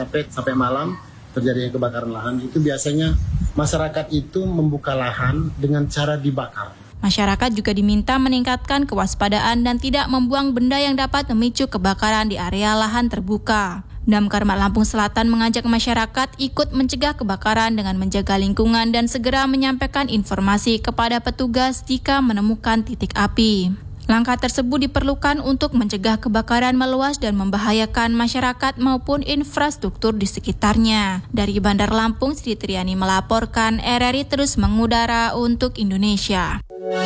sampai malam terjadinya kebakaran lahan, itu biasanya masyarakat itu membuka lahan dengan cara dibakar. Masyarakat juga diminta meningkatkan kewaspadaan dan tidak membuang benda yang dapat memicu kebakaran di area lahan terbuka. Damkar Lampung Selatan mengajak masyarakat ikut mencegah kebakaran dengan menjaga lingkungan dan segera menyampaikan informasi kepada petugas jika menemukan titik api. Langkah tersebut diperlukan untuk mencegah kebakaran meluas dan membahayakan masyarakat maupun infrastruktur di sekitarnya. Dari Bandar Lampung, Sri Triani melaporkan, RRI terus mengudara untuk Indonesia.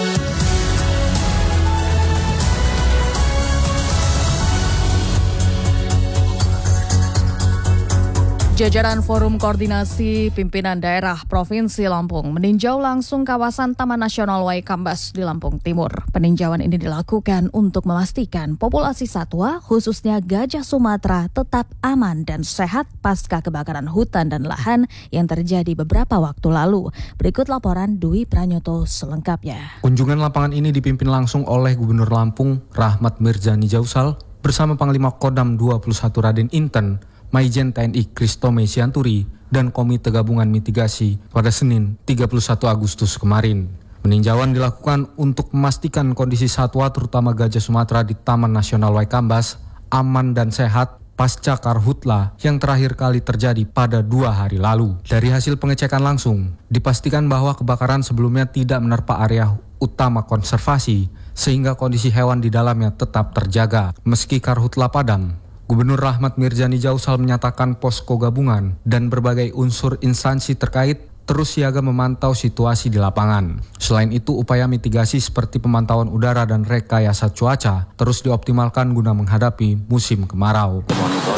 Jajaran Forum Koordinasi Pimpinan Daerah Provinsi Lampung meninjau langsung kawasan Taman Nasional Waikambas di Lampung Timur. Peninjauan ini dilakukan untuk memastikan populasi satwa, khususnya gajah Sumatera, tetap aman dan sehat pasca kebakaran hutan dan lahan yang terjadi beberapa waktu lalu. Berikut laporan Dwi Pranyoto selengkapnya. Kunjungan lapangan ini dipimpin langsung oleh Gubernur Lampung, Rahmat Mirzani Jausal, bersama Panglima Kodam 21 Raden Inten, Maijen TNI Kristome Sianturi, dan Komite Gabungan Mitigasi pada Senin 31 Agustus kemarin. Peninjauan dilakukan untuk memastikan kondisi satwa terutama gajah Sumatera di Taman Nasional Waikambas aman dan sehat pasca karhutla yang terakhir kali terjadi pada 2 hari lalu. Dari hasil pengecekan langsung, dipastikan bahwa kebakaran sebelumnya tidak menerpa area utama konservasi sehingga kondisi hewan di dalamnya tetap terjaga meski karhutla padam. Gubernur Rahmat Mirzani Jausal menyatakan posko gabungan dan berbagai unsur instansi terkait terus siaga memantau situasi di lapangan. Selain itu, upaya mitigasi seperti pemantauan udara dan rekayasa cuaca terus dioptimalkan guna menghadapi musim kemarau.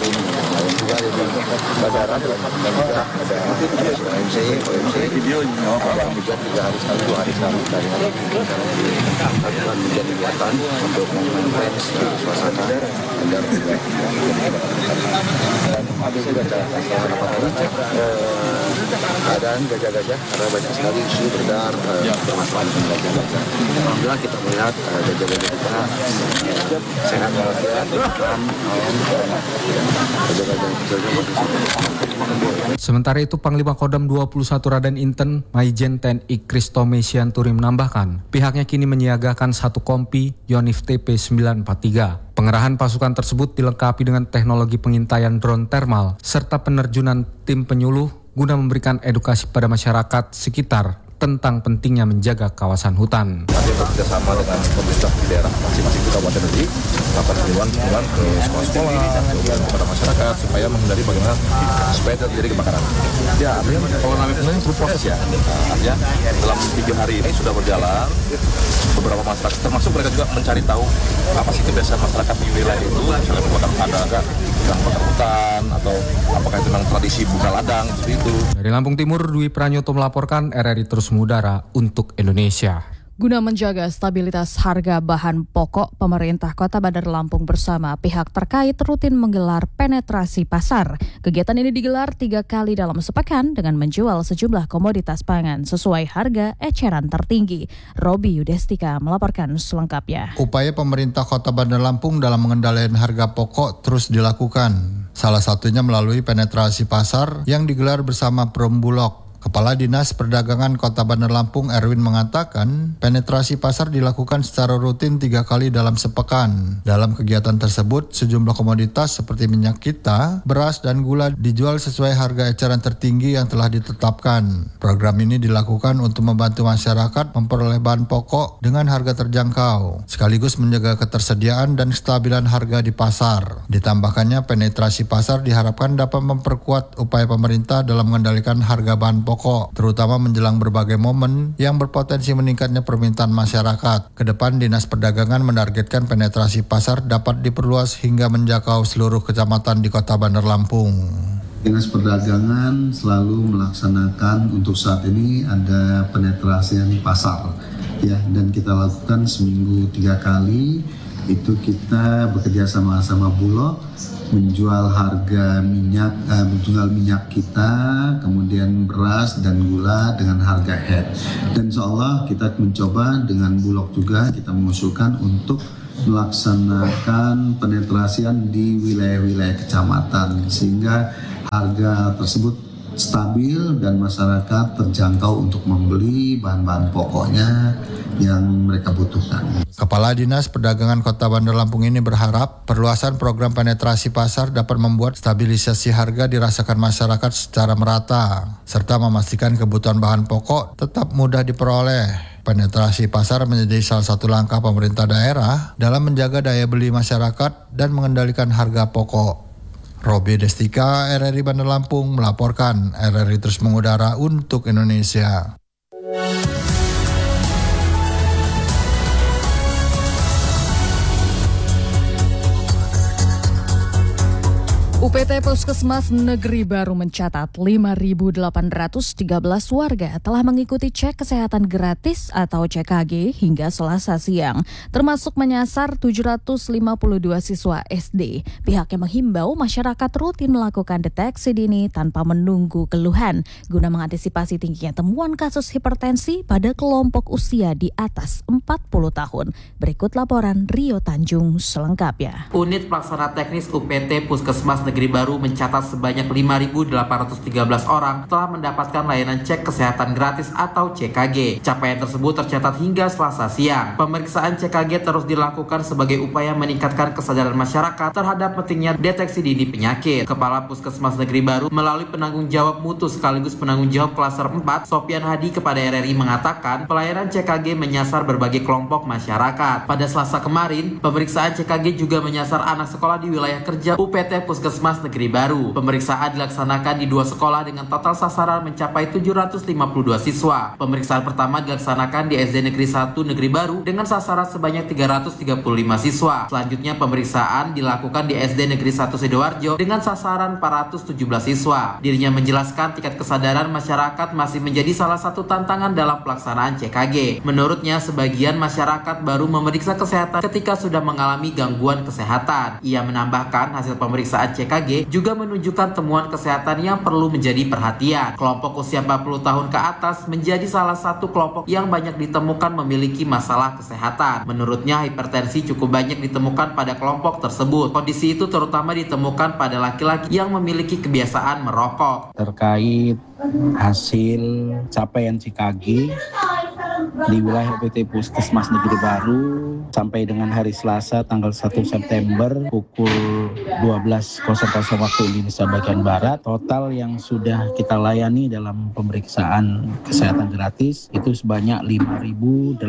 Keadaan gajah-gajah karena banyak sekali isu beredar bermasalah dengan gajah-gajah. Alhamdulillah kita melihat gajah-gajah kita sehat walafiat, Sementara itu, Panglima Kodam 21 Raden Inten, Maijen TNI Kristome Sianturi menambahkan, pihaknya kini menyiagakan 1 kompi Yonif TP943. Pengerahan pasukan tersebut dilengkapi dengan teknologi pengintaian drone thermal serta penerjunan tim penyuluh guna memberikan edukasi pada masyarakat sekitar tentang pentingnya menjaga kawasan hutan. Kami bekerjasama dengan pemerintah di daerah masing-masing kabupaten negeri, melakukan himbauan ke sekolah-sekolah, kepada masyarakat supaya menghindari bagaimana supaya tidak terjadi kebakaran. Ya, artinya kalau namanya ini perlu proses ya. Artinya dalam 3 hari ini sudah berjalan, beberapa masyarakat termasuk mereka juga mencari tahu apa sih kebiasaan masyarakat di wilayah itu, misalnya ada enggak bakar hutan atau apakah itu memang tradisi buka ladang seperti itu. Dari Lampung Timur, Dwi Pranyoto melaporkan, RRI terus mengudara untuk Indonesia. Guna menjaga stabilitas harga bahan pokok, pemerintah Kota Bandar Lampung bersama pihak terkait rutin menggelar penetrasi pasar. Kegiatan ini digelar 3 kali dalam sepekan dengan menjual sejumlah komoditas pangan sesuai harga eceran tertinggi. Robi Yudestika melaporkan selengkapnya. Upaya pemerintah Kota Bandar Lampung dalam mengendalikan harga pokok terus dilakukan. Salah satunya melalui penetrasi pasar yang digelar bersama Perumbulok. Kepala Dinas Perdagangan Kota Bandar Lampung Erwin mengatakan penetrasi pasar dilakukan secara rutin 3 kali dalam sepekan. Dalam kegiatan tersebut, sejumlah komoditas seperti minyak kita, beras, dan gula dijual sesuai harga eceran tertinggi yang telah ditetapkan. Program ini dilakukan untuk membantu masyarakat memperoleh bahan pokok dengan harga terjangkau, sekaligus menjaga ketersediaan dan kestabilan harga di pasar. Ditambahkannya, penetrasi pasar diharapkan dapat memperkuat upaya pemerintah dalam mengendalikan harga bahan pokok, terutama menjelang berbagai momen yang berpotensi meningkatnya permintaan masyarakat. Kedepan, Dinas Perdagangan menargetkan penetrasi pasar dapat diperluas hingga menjangkau seluruh kecamatan di Kota Bandar Lampung. Dinas Perdagangan selalu melaksanakan untuk saat ini ada penetrasian pasar, ya, dan kita lakukan seminggu 3 kali. Itu kita bekerja sama Bulog menjual harga minyak, menjual minyak kita, kemudian beras dan gula dengan harga head. Dan insya Allah kita mencoba dengan Bulog juga kita mengusulkan untuk melaksanakan penetrasian di wilayah-wilayah kecamatan sehingga harga tersebut stabil dan masyarakat terjangkau untuk membeli bahan-bahan pokoknya yang mereka butuhkan. Kepala Dinas Perdagangan Kota Bandar Lampung ini berharap perluasan program penetrasi pasar dapat membuat stabilisasi harga dirasakan masyarakat secara merata, serta memastikan kebutuhan bahan pokok tetap mudah diperoleh. Penetrasi pasar menjadi salah satu langkah pemerintah daerah dalam menjaga daya beli masyarakat dan mengendalikan harga pokok. Robi Destika, RRI Bandar Lampung melaporkan. RRI terus mengudara untuk Indonesia. UPT Puskesmas Negeri Baru mencatat 5.813 warga telah mengikuti cek kesehatan gratis atau CKG hingga Selasa siang, termasuk menyasar 752 siswa SD. Pihaknya menghimbau masyarakat rutin melakukan deteksi dini tanpa menunggu keluhan, guna mengantisipasi tingginya temuan kasus hipertensi pada kelompok usia di atas 40 tahun. Berikut laporan Rio Tanjung selengkapnya. Unit Pelaksana Teknis UPT Puskesmas Negeri Baru mencatat sebanyak 5.813 orang telah mendapatkan layanan cek kesehatan gratis atau CKG. Capaian tersebut tercatat hingga Selasa siang. Pemeriksaan CKG terus dilakukan sebagai upaya meningkatkan kesadaran masyarakat terhadap pentingnya deteksi dini penyakit. Kepala Puskesmas Negeri Baru melalui penanggung jawab mutu sekaligus penanggung jawab klaster 4, Sopian Hadi kepada RRI mengatakan pelayanan CKG menyasar berbagai kelompok masyarakat. Pada Selasa kemarin, pemeriksaan CKG juga menyasar anak sekolah di wilayah kerja UPT Puskesmas Negeri Baru. Pemeriksaan dilaksanakan di 2 sekolah dengan total sasaran mencapai 752 siswa. Pemeriksaan pertama dilaksanakan di SD Negeri 1 Negeri Baru dengan sasaran sebanyak 335 siswa. Selanjutnya pemeriksaan dilakukan di SD Negeri 1 Sidoarjo dengan sasaran 417 siswa. Dirinya menjelaskan tingkat kesadaran masyarakat masih menjadi salah satu tantangan dalam pelaksanaan CKG. Menurutnya, sebagian masyarakat baru memeriksa kesehatan ketika sudah mengalami gangguan kesehatan. Ia menambahkan hasil pemeriksaan CKG juga menunjukkan temuan kesehatan yang perlu menjadi perhatian. Kelompok usia 40 tahun ke atas menjadi salah satu kelompok yang banyak ditemukan memiliki masalah kesehatan. Menurutnya, hipertensi cukup banyak ditemukan pada kelompok tersebut. Kondisi itu terutama ditemukan pada laki-laki yang memiliki kebiasaan merokok. Terkait hasil capaian CKG di wilayah UPT Puskesmas Negeri Baru sampai dengan hari Selasa tanggal 1 September pukul 12.00 waktu Indonesia bagian Barat, total yang sudah kita layani dalam pemeriksaan kesehatan gratis itu sebanyak 5.813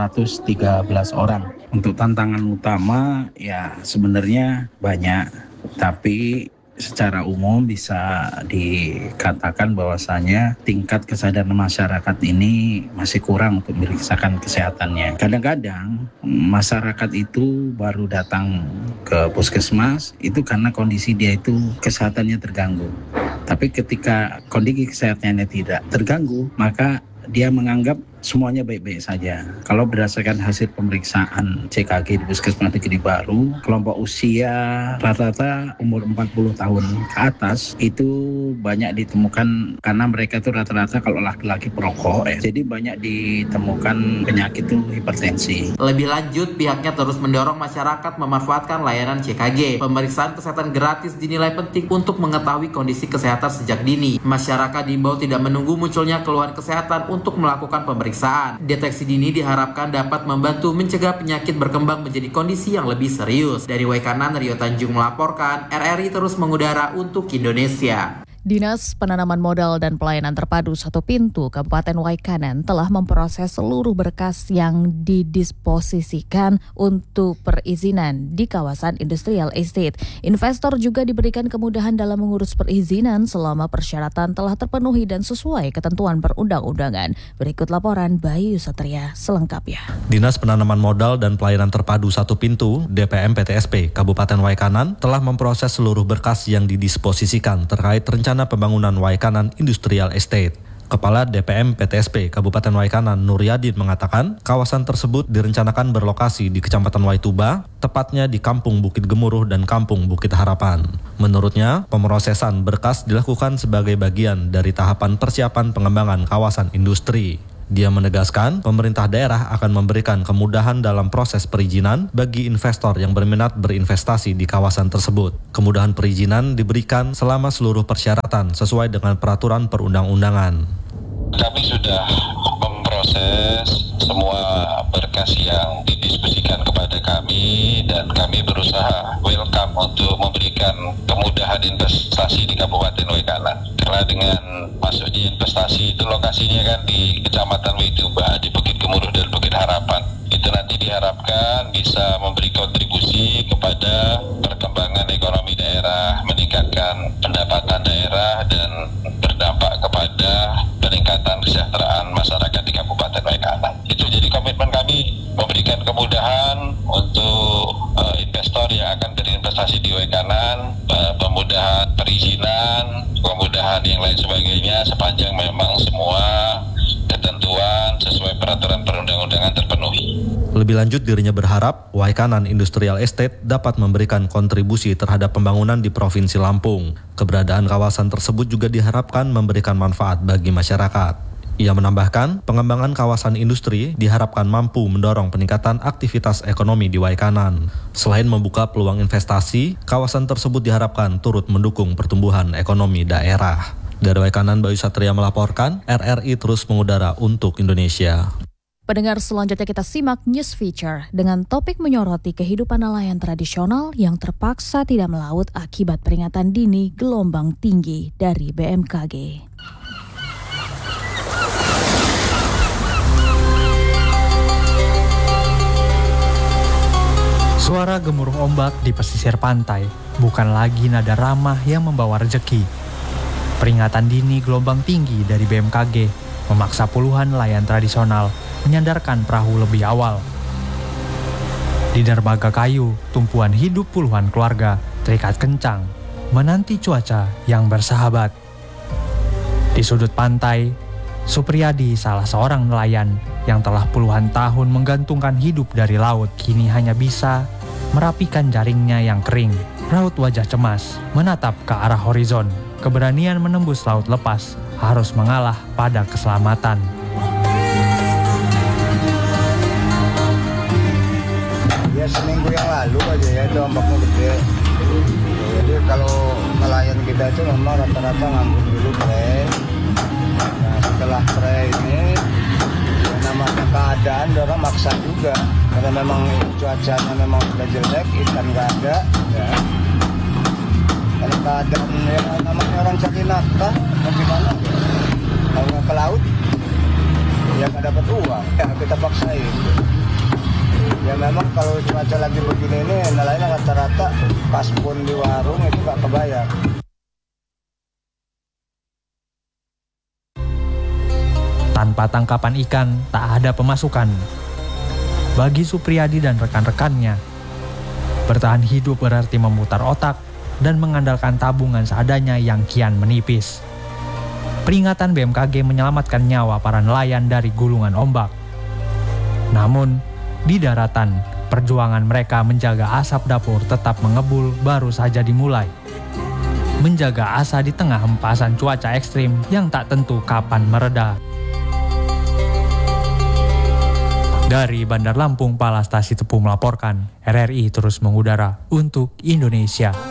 orang. Untuk tantangan utama ya sebenarnya banyak, tapi secara umum bisa dikatakan bahwasanya tingkat kesadaran masyarakat ini masih kurang untuk memeriksakan kesehatannya. Kadang-kadang masyarakat itu baru datang ke puskesmas itu karena kondisi dia itu kesehatannya terganggu. Tapi ketika kondisi kesehatannya tidak terganggu, maka dia menganggap semuanya baik-baik saja. Kalau berdasarkan hasil pemeriksaan CKG di Puskesmas Negeri Baru, kelompok usia rata-rata umur 40 tahun ke atas itu banyak ditemukan karena mereka itu rata-rata kalau laki-laki perokok jadi banyak ditemukan penyakit itu hipertensi. Lebih lanjut, pihaknya terus mendorong masyarakat memanfaatkan layanan CKG. Pemeriksaan kesehatan gratis dinilai penting untuk mengetahui kondisi kesehatan sejak dini. Masyarakat diimbau tidak menunggu munculnya keluhan kesehatan untuk melakukan pemeriksaan. Deteksi dini diharapkan dapat membantu mencegah penyakit berkembang menjadi kondisi yang lebih serius. Dari Waikanan, Rio Tanjung melaporkan. RRI terus mengudara untuk Indonesia. Dinas Penanaman Modal dan Pelayanan Terpadu Satu Pintu Kabupaten Waikanan telah memproses seluruh berkas yang didisposisikan untuk perizinan di kawasan Industrial Estate. Investor juga diberikan kemudahan dalam mengurus perizinan selama persyaratan telah terpenuhi dan sesuai ketentuan perundang-undangan. Berikut laporan Bayu Satria selengkapnya. Dinas Penanaman Modal dan Pelayanan Terpadu Satu Pintu DPM PTSP Kabupaten Waikanan telah memproses seluruh berkas yang didisposisikan terkait rencana pembangunan Waikanan Industrial Estate. Kepala DPM PTSP Kabupaten Waikanan Nuryadin mengatakan kawasan tersebut direncanakan berlokasi di Kecamatan Waituba, tepatnya di Kampung Bukit Gemuruh dan Kampung Bukit Harapan. Menurutnya, pemrosesan berkas dilakukan sebagai bagian dari tahapan persiapan pengembangan kawasan industri. Dia menegaskan pemerintah daerah akan memberikan kemudahan dalam proses perizinan bagi investor yang berminat berinvestasi di kawasan tersebut. Kemudahan perizinan diberikan selama seluruh persyaratan sesuai dengan peraturan perundang-undangan. Kami sudah memproses semua berkas yang didiskusikan kepada kami dan kami berusaha welcome untuk memberikan kemudahan investasi di Kabupaten Waikanan. Karena dengan masuknya investasi itu lokasinya kan di Kecamatan Waituba, di Bukit Gemuruh dan Bukit Harapan. Itu nanti diharapkan bisa memberi kontribusi kepada perkembangan ekonomi daerah, meningkatkan pendapatan daerah dan berdampak kepada peningkatan kesejahteraan masyarakat di Kabupaten Waikanan. Itu jadi komitmen kami, memberikan kemudahan untuk investor yang akan berinvestasi di Waikanan, pemudahan perizinan, kemudahan yang lain sebagainya sepanjang memang semua ketentuan sesuai peraturan perundang-undangan terpenuhi. Lebih lanjut, dirinya berharap Waikanan Industrial Estate dapat memberikan kontribusi terhadap pembangunan di Provinsi Lampung. Keberadaan kawasan tersebut juga diharapkan memberikan manfaat bagi masyarakat. Ia menambahkan, pengembangan kawasan industri diharapkan mampu mendorong peningkatan aktivitas ekonomi di Waikanan. Selain membuka peluang investasi, kawasan tersebut diharapkan turut mendukung pertumbuhan ekonomi daerah. Dari Waikanan, Bayu Satria melaporkan, RRI terus mengudara untuk Indonesia. Pendengar, selanjutnya kita simak news feature dengan topik menyoroti kehidupan nelayan tradisional yang terpaksa tidak melaut akibat peringatan dini gelombang tinggi dari BMKG. Suara gemuruh ombak di pesisir pantai bukan lagi nada ramah yang membawa rejeki. Peringatan dini gelombang tinggi dari BMKG memaksa puluhan nelayan tradisional menyandarkan perahu lebih awal. Di dermaga kayu, tumpuan hidup puluhan keluarga terikat kencang, menanti cuaca yang bersahabat. Di sudut pantai, Supriyadi, salah seorang nelayan yang telah puluhan tahun menggantungkan hidup dari laut, kini hanya bisa merapikan jaringnya yang kering. Raut wajah cemas, menatap ke arah horizon. Keberanian menembus laut lepas harus mengalah pada keselamatan. Ya seminggu yang lalu aja ya itu ombaknya gede. Jadi kalau nelayan kita itu memang rata-rata ngambil dulu pre. Nah setelah pre ini ya namanya keadaan orang maksa juga. Karena memang cuacanya memang sudah jelek, ikan nggak ada ya. Kalau keadaan ya namanya orang cari nafkah, bagaimana? Kalau nggak ke laut, ya nggak dapat uang, ya kita paksain. Ya memang kalau cuaca lagi begini ini, nelayan rata-rata pas pun di warung itu nggak kebayar. Tanpa tangkapan ikan, tak ada pemasukan. Bagi Supriyadi dan rekan-rekannya, bertahan hidup berarti memutar otak dan mengandalkan tabungan seadanya yang kian menipis. Peringatan BMKG menyelamatkan nyawa para nelayan dari gulungan ombak. Namun, di daratan, perjuangan mereka menjaga asap dapur tetap mengebul baru saja dimulai. Menjaga asa di tengah hempasan cuaca ekstrim yang tak tentu kapan mereda. Dari Bandar Lampung, Palastasi Tepu melaporkan, RRI terus mengudara untuk Indonesia.